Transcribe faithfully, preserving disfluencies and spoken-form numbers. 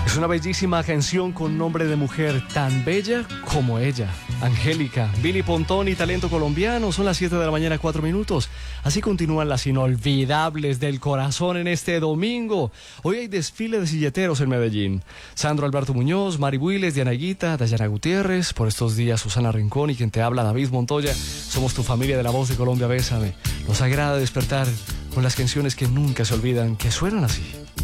Es una bellísima canción con nombre de mujer tan bella como ella. Angélica, Billy Pontón y talento colombiano. Son las siete de la mañana, cuatro minutos. Así continúan las inolvidables del corazón en este domingo. Hoy hay desfile de silleteros en Medellín. Sandro Alberto Muñoz, Mari Builes, Diana Guita, Dayana Gutiérrez. Por estos días, Susana Rincón y quien te habla, David Montoya. Somos tu familia de La Voz de Colombia, Bésame. Nos agrada despertar con las canciones que nunca se olvidan, que suenan así.